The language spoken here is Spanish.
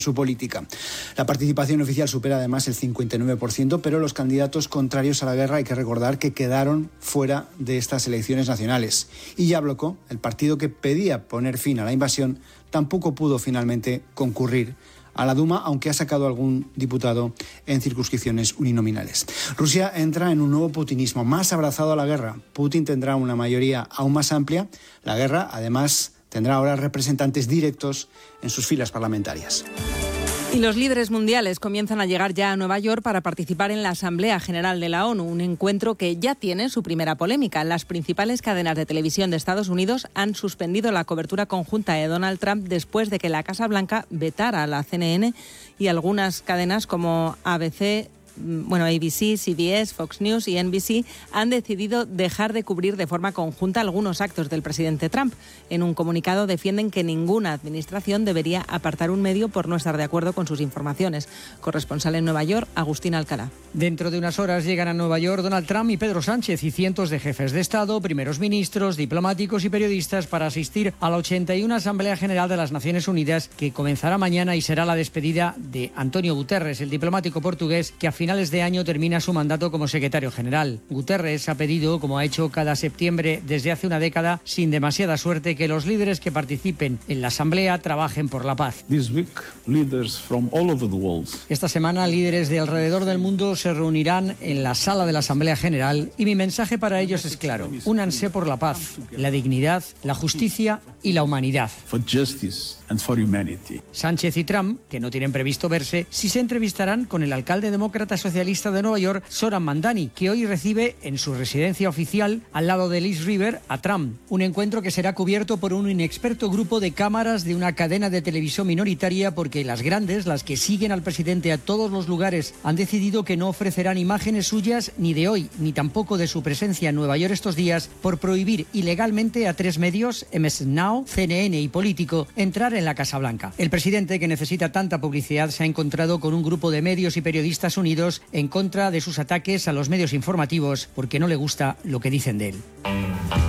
su política. La participación oficial supera además el 59%, pero los candidatos contrarios a la guerra hay que recordar que quedaron fuera de estas elecciones nacionales. Y Yabloko, el partido que pedía poner fin a la invasión, tampoco pudo finalmente concurrir a la Duma, aunque ha sacado algún diputado en circunscripciones uninominales. Rusia entra en un nuevo putinismo, más abrazado a la guerra. Putin tendrá una mayoría aún más amplia. La guerra, además, tendrá ahora representantes directos en sus filas parlamentarias. Y los líderes mundiales comienzan a llegar ya a Nueva York para participar en la Asamblea General de la ONU, un encuentro que ya tiene su primera polémica. Las principales cadenas de televisión de Estados Unidos han suspendido la cobertura conjunta de Donald Trump después de que la Casa Blanca vetara a la CNN y algunas cadenas como ABC, ABC, CBS, Fox News y NBC han decidido dejar de cubrir de forma conjunta algunos actos del presidente Trump. En un comunicado defienden que ninguna administración debería apartar un medio por no estar de acuerdo con sus informaciones. Corresponsal en Nueva York, Agustín Alcalá. Dentro de unas horas llegan a Nueva York Donald Trump y Pedro Sánchez y cientos de jefes de Estado, primeros ministros, diplomáticos y periodistas para asistir a la 81 Asamblea General de las Naciones Unidas, que comenzará mañana y será la despedida de António Guterres, el diplomático portugués que a finales de año termina su mandato como secretario general. Guterres ha pedido, como ha hecho cada septiembre desde hace una década, sin demasiada suerte, que los líderes que participen en la Asamblea trabajen por la paz. Esta semana, líderes de alrededor del mundo se reunirán en la sala de la Asamblea General y mi mensaje para ellos es claro: únanse por la paz, la dignidad, la justicia y la humanidad. Sánchez y Trump, que no tienen previsto verse, sí se entrevistarán con el alcalde demócrata socialista de Nueva York, Zoran Mandani, que hoy recibe en su residencia oficial, al lado de Liz River, a Trump. Un encuentro que será cubierto por un inexperto grupo de cámaras de una cadena de televisión minoritaria, porque las grandes, las que siguen al presidente a todos los lugares, han decidido que no ofrecerán imágenes suyas ni de hoy, ni tampoco de su presencia en Nueva York estos días, por prohibir ilegalmente a 3 medios, MS Now, CNN y Político, entrar en la Casa Blanca. El presidente, que necesita tanta publicidad, se ha encontrado con un grupo de medios y periodistas unidos en contra de sus ataques a los medios informativos, porque no le gusta lo que dicen de él.